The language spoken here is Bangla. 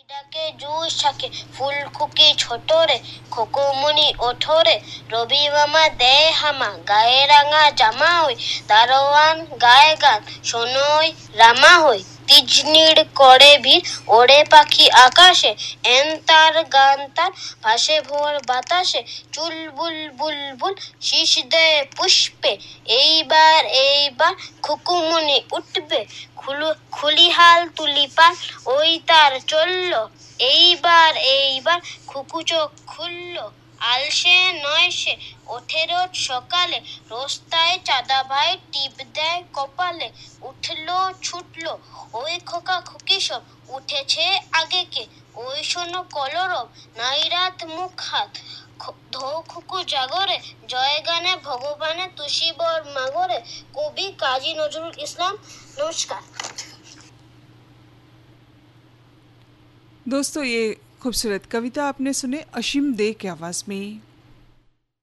ডাকে জুস থাকে ফুলকুকি ছোট রে খোকুমনি ওঠো রে রবি মামা দেয় হামা গায়ে রাঙা জামা হই দারোয়ান গায়ে গান শোনই রামা হই তিজনিড় করে ভিড় ওড়ে পাখি আকাশে এন তার গান তার ভাসে ভোর বাতাসে চুলবুল বুলবুল শীষ দেয় পুষ্পে এইবার এইবার খুকুমনি উঠবে খুলিহাল তুলিপাল ওই তার চলল এইবার এইবার খুকু চোখ খুলল আলসে নয় সে ওঠে রোজ সকালে রোস্তায় চাঁদা ভাই টিপ দেয় কপালে উঠলো ছুটলো ওই খোকা খুকি সব উঠেছে আগে কে ওই শোনো কলরব নাই রাত মুখ হাত ধৌ খুকু জাগরে জয় গানে ভগবানে তুষি বর মাগরে কবি কাজী নজরুল ইসলাম। नमस्कार दोस्तों, ये खूबसूरत कविता आपने सुने अशीम दे की आवाज़ में।